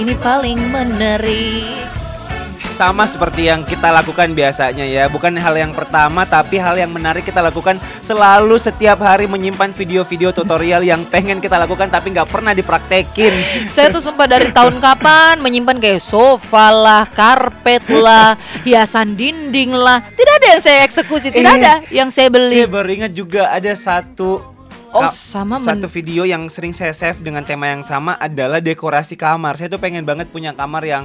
Ini paling menarik. Sama seperti yang kita lakukan biasanya ya. Bukan hal yang pertama, tapi hal yang menarik kita lakukan selalu setiap hari, menyimpan video-video tutorial yang pengen kita lakukan tapi nggak pernah dipraktekin. Saya tuh sumpah dari tahun kapan menyimpan kayak sofa lah, karpet lah, hiasan dinding lah. Tidak ada yang saya eksekusi, tidak ada yang saya beli. Saya baru ingat juga ada satu satu video yang sering saya save dengan tema yang sama adalah dekorasi kamar. Saya tuh pengen banget punya kamar yang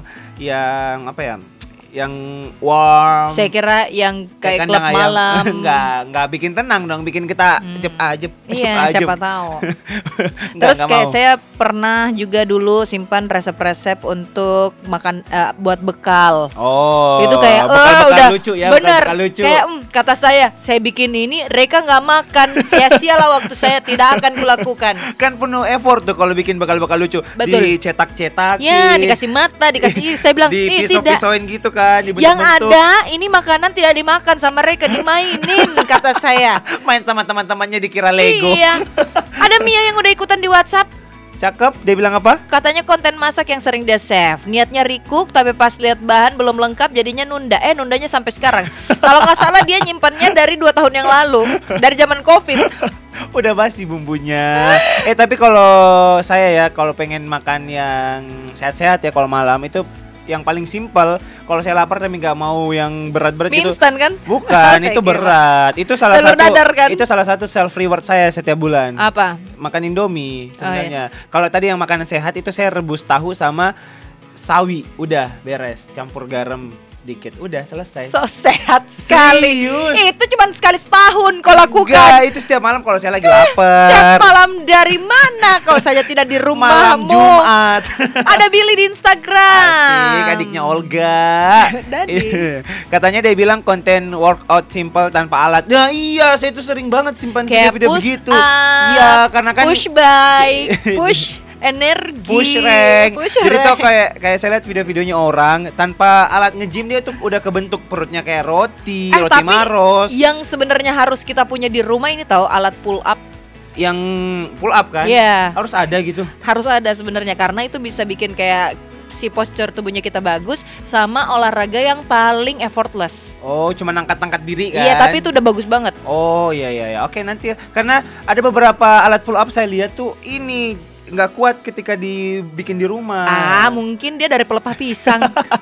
apa ya? Yang warm. Saya kira yang kayak klub malam. Enggak bikin tenang dong, bikin kita ajeb. Iya, siapa tahu. Terus kayak saya pernah juga dulu simpan resep-resep untuk makan buat bekal. Oh. Itu kayak bekal udah lucu ya, bener. Bekal lucu. Kayak kata saya bikin ini, Reka nggak makan, sia-sialah waktu saya, tidak akan kulakukan. Kan penuh effort tuh kalau bikin bekal-bekal lucu. Betul. Dicetak-cetakin. Ya, dikasih mata, dikasih. Saya bilang dipisau-pisauin gitu kan. Yang ada ini makanan tidak dimakan sama Reka, dimainin kata saya. Main sama teman-temannya dikira Lego. Iya. Ada Mia yang udah ikutan di WhatsApp. Cakep, dia bilang apa? Katanya konten masak yang sering dia save. Niatnya recook tapi pas lihat bahan belum lengkap jadinya nunda. Nundanya sampai sekarang. Kalau nggak salah dia nyimpannya dari 2 tahun yang lalu, dari zaman Covid. Udah basi bumbunya. Tapi kalau saya ya, kalau pengen makan yang sehat-sehat ya kalau malam itu yang paling simpel. Kalau saya lapar tapi nggak mau yang berat-berat gitu. Instan kan? Bukan, itu berat. Itu salah telur satu dadar, kan? Itu salah satu self reward saya setiap bulan. Apa? Makan Indomie sebenarnya. Iya. Kalau tadi yang makanan sehat itu saya rebus tahu sama sawi, udah beres, campur garam dikit, udah selesai. So sehat sekali. Serius? Itu cuma sekali setahun kau lakukan. Enggak, itu setiap malam kalau saya lagi lapar. Setiap malam dari mana kau saja tidak di rumahmu? Malam Jumat. Ada Billy di Instagram. Asik, adiknya Olga. Katanya dia bilang konten workout simple tanpa alat. Nah iya, saya tuh sering banget simpan video-video begitu. Iya, karena kan push by, push energi, push rank. Jadi tuh kayak saya lihat video-videonya orang tanpa alat nge-gym dia tuh udah kebentuk perutnya kayak roti tapi Maros. Yang sebenarnya harus kita punya di rumah ini tahu alat pull up. Yang pull up kan? Iya. Harus ada gitu. Harus ada sebenarnya karena itu bisa bikin kayak si postur tubuhnya kita bagus sama olahraga yang paling effortless. Oh, cuma angkat-angkat diri kan? Iya, tapi itu udah bagus banget. Oh, iya. Oke, nanti karena ada beberapa alat pull up saya lihat tuh ini nggak kuat ketika dibikin di rumah. Mungkin dia dari pelepah pisang.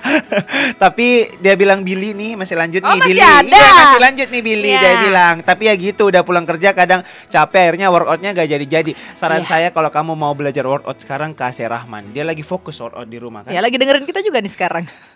Tapi dia bilang Billy nih masih lanjut nih masih Billy. ada. Iya masih lanjut nih Billy dia Yeah. bilang. Tapi ya gitu udah pulang kerja kadang capek akhirnya workoutnya gak jadi-jadi. Saran saya kalau kamu mau belajar workout sekarang ke Asy Rahman. Dia lagi fokus workout di rumah kan. Ya lagi dengerin kita juga nih sekarang.